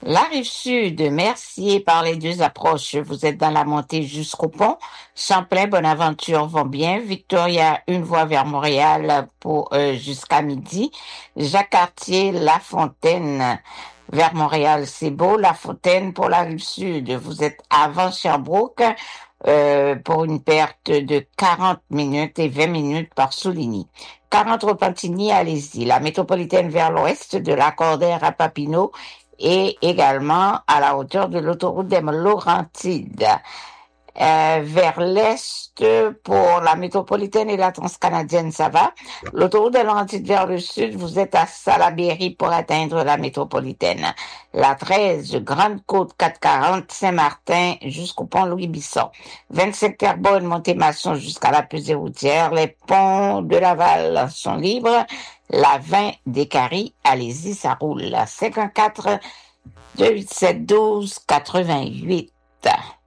La rive sud, Mercier par les deux approches. Vous êtes dans la montée jusqu'au pont. Champlain, Bonaventure vont bien. Victoria, une voie vers Montréal pour jusqu'à midi. Jacques-Cartier, La Fontaine vers Montréal, c'est beau. La Fontaine pour la rive sud. Vous êtes avant Sherbrooke pour une perte de 40 minutes et 20 minutes par Souligny. 40 Repentigny, allez-y. La métropolitaine vers l'ouest de l'Accordaire à Papineau et également à la hauteur de l'autoroute des Laurentides. Vers l'est, pour la métropolitaine et la transcanadienne, ça va. L'autoroute des Laurentides vers le sud, vous êtes à Salaberry pour atteindre la métropolitaine. La 13, Grande Côte 440, Saint-Martin jusqu'au pont Louis-Bisson. 25 Terrebonne, Montémasson jusqu'à la pesée routière. Les ponts de Laval sont libres. La 20 des Caries, allez-y, ça roule. 54 287 12 88.